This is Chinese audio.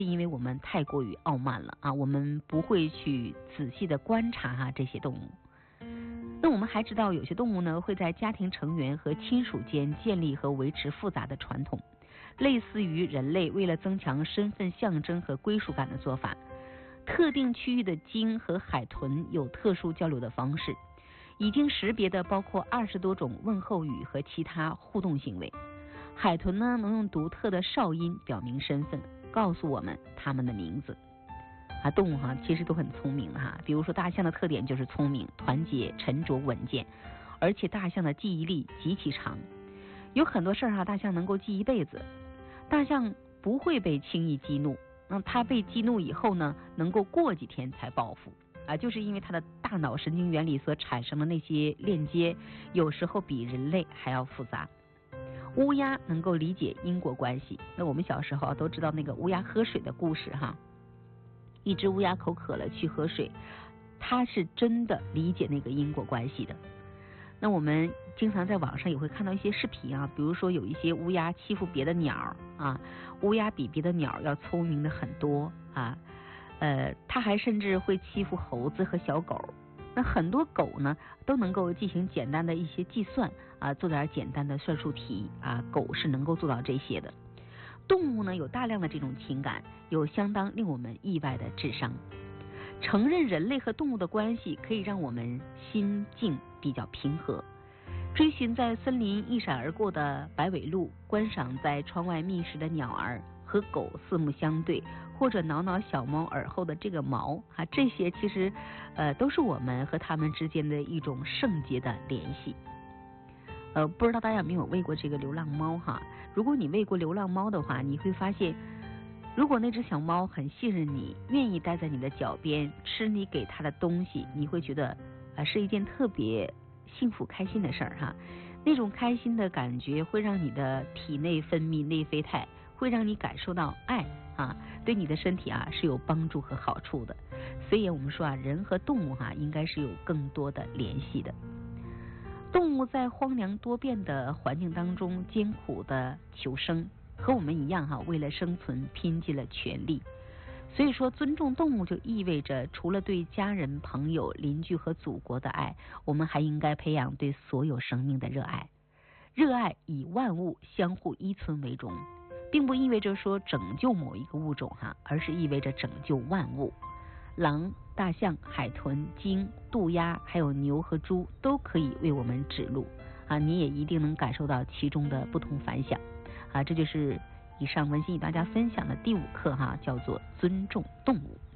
因为我们太过于傲慢了啊，我们不会去仔细的观察这些动物。那我们还知道有些动物呢会在家庭成员和亲属间建立和维持复杂的传统，类似于人类为了增强身份象征和归属感的做法。特定区域的鲸和海豚有特殊交流的方式，已经识别的包括20多种问候语和其他互动行为。海豚呢能用独特的哨音表明身份，告诉我们它们的名字。动物其实都很聪明的比如说大象的特点就是聪明、团结、沉着、稳健，而且大象的记忆力极其长，有很多事大象能够记一辈子。大象不会被轻易激怒，那它被激怒以后呢，能够过几天才报复就是因为它的大脑神经元里所产生的那些链接，有时候比人类还要复杂。乌鸦能够理解因果关系，那我们小时候都知道那个乌鸦喝水的故事一只乌鸦口渴了去喝水，它是真的理解那个因果关系的。那我们经常在网上也会看到一些视频比如说有一些乌鸦欺负别的鸟乌鸦比别的鸟要聪明的很多它还甚至会欺负猴子和小狗。那很多狗呢都能够进行简单的一些计算做点简单的算术题狗是能够做到这些的。动物呢有大量的这种情感，有相当令我们意外的智商。承认人类和动物的关系可以让我们心境比较平和。追寻在森林一闪而过的白尾鹿，观赏在窗外觅食的鸟儿，和狗四目相对，或者挠挠小猫耳后的这个毛这些其实都是我们和它们之间的一种圣洁的联系。不知道大家有没有喂过这个流浪猫如果你喂过流浪猫的话，你会发现如果那只小猫很信任你，愿意待在你的脚边吃你给它的东西，你会觉得是一件特别幸福开心的事儿那种开心的感觉会让你的体内分泌内啡肽，会让你感受到爱对你的身体是有帮助和好处的。所以我们说人和动物应该是有更多的联系的。动物在荒凉多变的环境当中艰苦的求生，和我们一样为了生存拼尽了全力。所以说尊重动物就意味着除了对家人、朋友、邻居和祖国的爱，我们还应该培养对所有生命的热爱。热爱以万物相互依存为荣，并不意味着说拯救某一个物种而是意味着拯救万物。狼、大象、海豚、鲸、渡鸦还有牛和猪都可以为我们指路你也一定能感受到其中的不同凡响这就是以上文心与大家分享的第5课叫做尊重动物。